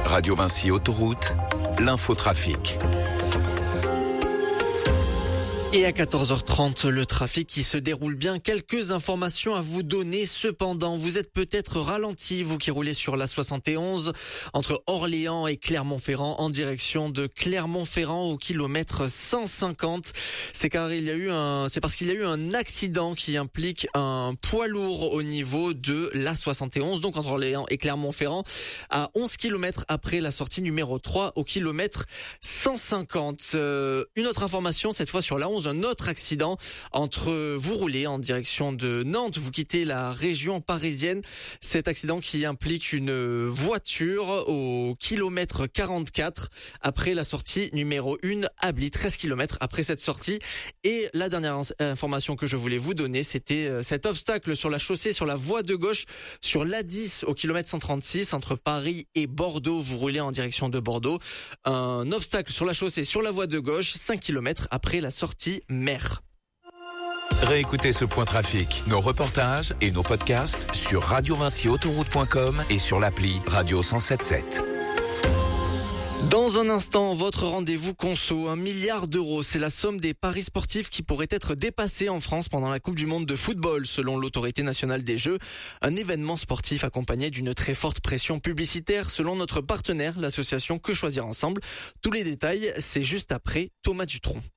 Radio Vinci Autoroute, l'infotrafic. Et à 14h30, le trafic qui se déroule bien. Quelques informations à vous donner. Cependant, vous êtes peut-être ralenti, vous qui roulez sur la 71 entre Orléans et Clermont-Ferrand en direction de Clermont-Ferrand au kilomètre 150. C'est parce qu'il y a eu un accident qui implique un poids lourd au niveau de la 71, donc entre Orléans et Clermont-Ferrand, à 11 km après la sortie numéro 3 au kilomètre 150. Une autre information, cette fois sur la 11, un autre accident vous roulez en direction de Nantes, vous quittez la région parisienne. Cet accident qui implique une voiture au kilomètre 44 après la sortie numéro 1 à Bly, 13 km après cette sortie. Et la dernière information que je voulais vous donner, c'était cet obstacle sur la chaussée, sur la voie de gauche, sur l'A10 au kilomètre 136 entre Paris et Bordeaux. Vous roulez en direction de Bordeaux. Un obstacle sur la chaussée, sur la voie de gauche, 5 km après la sortie mer. Réécoutez ce point trafic, nos reportages et nos podcasts sur radiovinciautoroute.com et sur l'appli Radio 107.7. Dans un instant, votre rendez-vous conso, 1 milliard d'euros. C'est la somme des paris sportifs qui pourraient être dépassés en France pendant la Coupe du Monde de football, selon l'Autorité nationale des jeux. Un événement sportif accompagné d'une très forte pression publicitaire, selon notre partenaire, l'association Que Choisir Ensemble. Tous les détails, c'est juste après Thomas Dutronc.